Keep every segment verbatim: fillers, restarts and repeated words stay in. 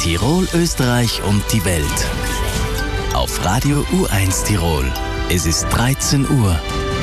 Tirol, Österreich und die Welt. Auf Radio U eins Tirol. Es ist dreizehn Uhr.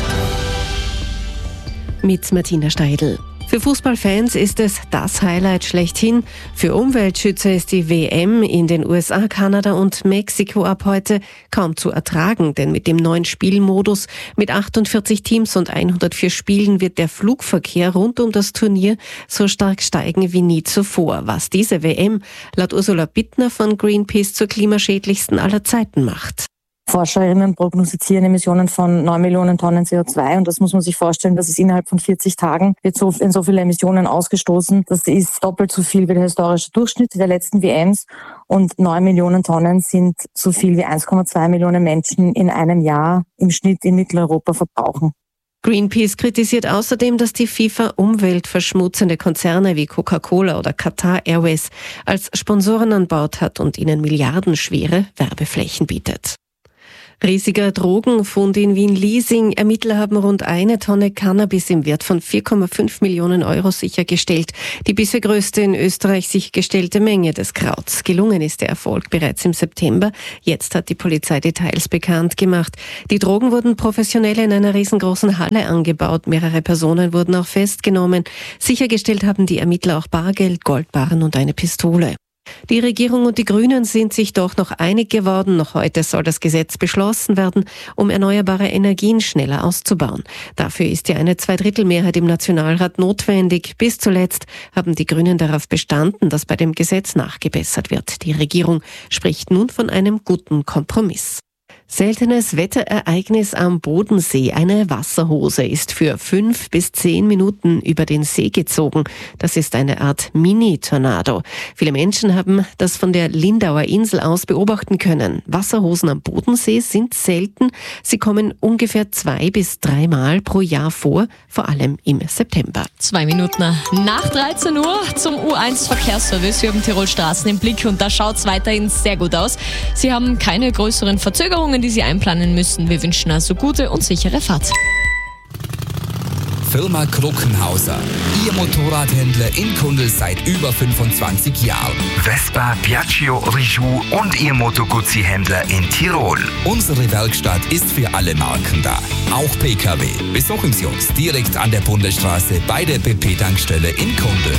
Mit Martina Steidl. Für Fußballfans ist es das Highlight schlechthin. Für Umweltschützer ist die W M in den U S A, Kanada und Mexiko ab heute kaum zu ertragen, denn mit dem neuen Spielmodus mit achtundvierzig Teams und hundertvier Spielen wird der Flugverkehr rund um das Turnier so stark steigen wie nie zuvor, was diese W M laut Ursula Bittner von Greenpeace zur klimaschädlichsten aller Zeiten macht. Forscherinnen prognostizieren Emissionen von neun Millionen Tonnen C O zwei und das muss man sich vorstellen, das ist innerhalb von vierzig Tagen wird so, in so viele Emissionen ausgestoßen. Das ist doppelt so viel wie der historische Durchschnitt der letzten W Ms und neun Millionen Tonnen sind so viel wie eins Komma zwei Millionen Menschen in einem Jahr im Schnitt in Mitteleuropa verbrauchen. Greenpeace kritisiert außerdem, dass die FIFA umweltverschmutzende Konzerne wie Coca-Cola oder Qatar Airways als Sponsoren an Bord hat und ihnen milliardenschwere Werbeflächen bietet. Riesiger Drogenfund in Wien-Liesing. Ermittler haben rund eine Tonne Cannabis im Wert von vier Komma fünf Millionen Euro sichergestellt. Die bisher größte in Österreich sichergestellte Menge des Krauts. Gelungen ist der Erfolg bereits im September. Jetzt hat die Polizei Details bekannt gemacht. Die Drogen wurden professionell in einer riesengroßen Halle angebaut. Mehrere Personen wurden auch festgenommen. Sichergestellt haben die Ermittler auch Bargeld, Goldbarren und eine Pistole. Die Regierung und die Grünen sind sich doch noch einig geworden. Noch heute soll das Gesetz beschlossen werden, um erneuerbare Energien schneller auszubauen. Dafür ist ja eine Zweidrittelmehrheit im Nationalrat notwendig. Bis zuletzt haben die Grünen darauf bestanden, dass bei dem Gesetz nachgebessert wird. Die Regierung spricht nun von einem guten Kompromiss. Seltenes Wetterereignis am Bodensee. Eine Wasserhose ist für fünf bis zehn Minuten über den See gezogen. Das ist eine Art Mini-Tornado. Viele Menschen haben das von der Lindauer Insel aus beobachten können. Wasserhosen am Bodensee sind selten. Sie kommen ungefähr zwei bis dreimal pro Jahr vor, vor allem im September. Zwei Minuten nach dreizehn Uhr zum U eins Verkehrsservice. Wir haben Tirol Straßen im Blick und da schaut es weiterhin sehr gut aus. Sie haben keine größeren Verzögerungen, die Sie einplanen müssen. Wir wünschen also gute und sichere Fahrt. Firma Kruckenhauser. Ihr Motorradhändler in Kundl seit über fünfundzwanzig Jahren. Vespa, Piaggio, Rijou und Ihr Moto Guzzi-Händler in Tirol. Unsere Werkstatt ist für alle Marken da. Auch P K W. Besuchen Sie uns direkt an der Bundesstraße bei der B P-Tankstelle in Kundl.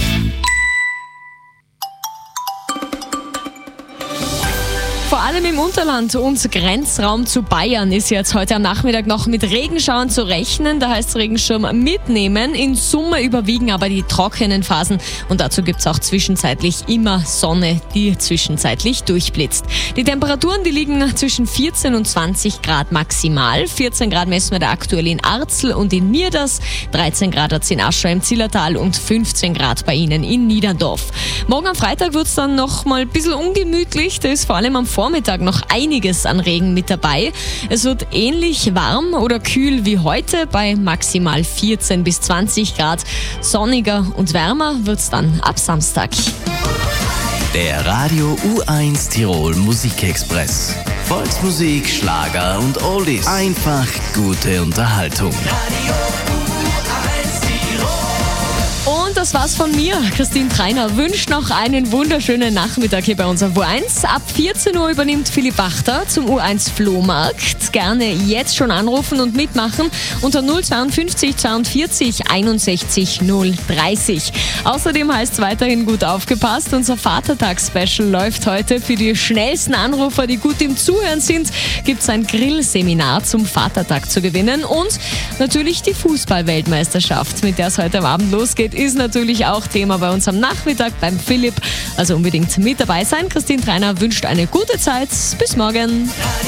Vor allem im Unterland und Grenzraum zu Bayern ist jetzt heute am Nachmittag noch mit Regenschauern zu rechnen. Da heißt es Regenschirm mitnehmen. In Summe überwiegen aber die trockenen Phasen und dazu gibt es auch zwischenzeitlich immer Sonne, die zwischenzeitlich durchblitzt. Die Temperaturen, die liegen zwischen vierzehn und zwanzig Grad maximal. vierzehn Grad messen wir da aktuell in Arzl und in Nierders, dreizehn Grad hat es in Aschau im Zillertal und fünfzehn Grad bei Ihnen in Niederndorf. Morgen am Freitag wird es dann noch mal ein bisschen ungemütlich. Da ist vor allem am Vormittag noch einiges an Regen mit dabei. Es wird ähnlich warm oder kühl wie heute bei maximal vierzehn bis zwanzig Grad. Sonniger und wärmer wird es dann ab Samstag. Der Radio U eins Tirol Musikexpress. Volksmusik, Schlager und Oldies. Einfach gute Unterhaltung. Und das war's von mir. Christine Treiner wünscht noch einen wunderschönen Nachmittag hier bei uns auf U eins. Ab vierzehn Uhr übernimmt Philipp Wachter zum U eins Flohmarkt. Gerne jetzt schon anrufen und mitmachen unter null zweiundfünfzig zweiundvierzig einundsechzig null dreißig. Außerdem heißt es weiterhin gut aufgepasst. Unser Vatertags-Special läuft heute. Für die schnellsten Anrufer, die gut im Zuhören sind, gibt es ein Grillseminar zum Vatertag zu gewinnen. Und natürlich die Fußball-Weltmeisterschaft, mit der es heute am Abend losgeht, ist natürlich auch Thema bei uns am Nachmittag beim Philipp. Also unbedingt mit dabei sein. Christine Treiner wünscht eine gute Zeit. Bis morgen.